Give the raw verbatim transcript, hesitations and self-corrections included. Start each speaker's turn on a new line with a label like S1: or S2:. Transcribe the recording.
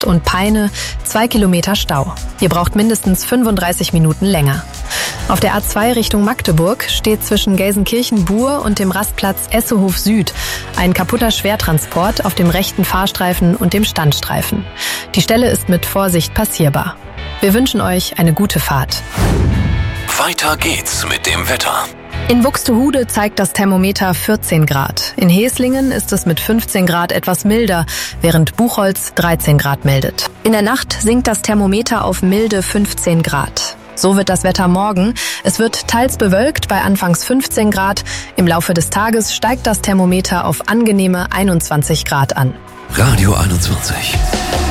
S1: und Peine zwei Kilometer Stau. Ihr braucht mindestens fünfunddreißig Minuten länger. Auf der A zwei Richtung Magdeburg steht zwischen Gelsenkirchen-Buhr und dem Rastplatz Essehof Süd ein kaputter Schwertransport auf dem rechten Fahrstreifen und dem Standstreifen. Die Stelle ist mit Vorsicht passierbar. Wir wünschen euch eine gute Fahrt.
S2: Weiter geht's mit dem Wetter.
S1: In Buxtehude zeigt das Thermometer vierzehn Grad. In Heslingen ist es mit fünfzehn Grad etwas milder, während Buchholz dreizehn Grad meldet. In der Nacht sinkt das Thermometer auf milde fünfzehn Grad. So wird das Wetter morgen. Es wird teils bewölkt bei anfangs fünfzehn Grad. Im Laufe des Tages steigt das Thermometer auf angenehme einundzwanzig Grad an.
S2: Radio einundzwanzig.